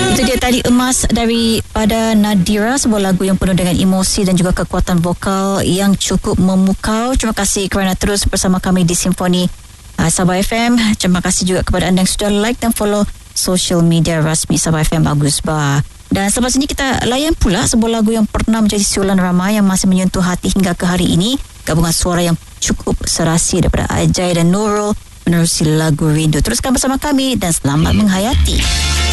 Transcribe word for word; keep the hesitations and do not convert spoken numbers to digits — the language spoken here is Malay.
Itu dia tadi Emas daripada Nadira, sebuah lagu yang penuh dengan emosi dan juga kekuatan vokal yang cukup memukau. Terima kasih kerana terus bersama kami di Simfoni uh, Sabah F M. Terima kasih juga kepada anda yang sudah like dan follow social media rasmi Sabah F M Bagus Bah. Dan selepas ini kita layan pula sebuah lagu yang pernah menjadi siulan ramai yang masih menyentuh hati hingga ke hari ini. Gabungan suara yang cukup serasi daripada Ajay dan Nurul menerusi lagu Rindu. Teruskan bersama kami dan selamat menghayati.